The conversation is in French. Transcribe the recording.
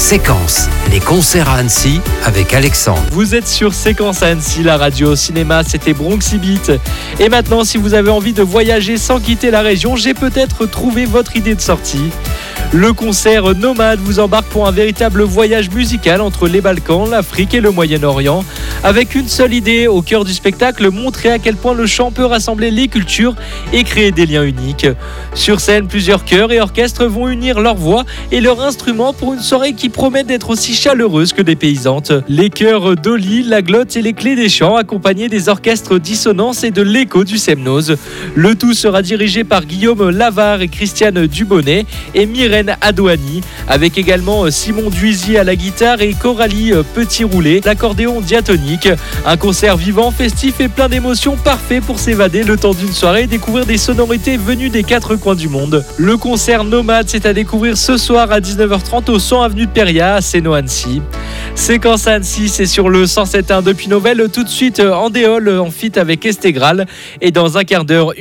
Séquence, les concerts à Annecy avec Alexandre. Vous êtes sur Séquence à Annecy, la radio cinéma, c'était Bronxy Beat. Et maintenant, si vous avez envie de voyager sans quitter la région, j'ai peut-être trouvé votre idée de sortie. Le concert Nomade vous embarque pour un véritable voyage musical entre les Balkans, l'Afrique et le Moyen-Orient. Avec une seule idée au cœur du spectacle, montrer à quel point le chant peut rassembler les cultures et créer des liens uniques. Sur scène, plusieurs chœurs et orchestres vont unir leurs voix et leurs instruments pour une soirée qui promet d'être aussi chaleureuse que dépaysante. Les chœurs d'Oli, la Glotte et les Clés des Champs, accompagnés des orchestres Dissonance et de l'Écho du Semnoz. Le tout sera dirigé par Guillaume Lavard et Christiane Dubonnet et Myrène Adouani, avec également Simon Duisy à la guitare et Coralie Petit-Roulet, l'accordéon diatonique. Un concert vivant, festif et plein d'émotions, parfait pour s'évader le temps d'une soirée et découvrir des sonorités venues des quatre coins du monde. Le concert Nomade, c'est à découvrir ce soir à 19h30 au 100 avenue de Péria à Séno-Annecy. Séquence à Annecy, c'est sur le 107.1 depuis Novelle. Tout de suite, Andéol en feat avec Estegral. Et dans un quart d'heure,